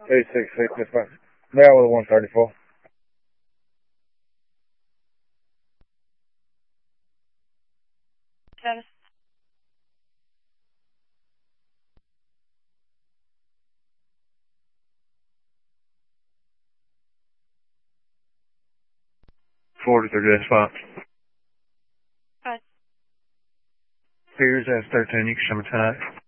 866, dispatch. Yeah, with a 134. Status. Dispatch. Good. Sears S13, you can show me tonight.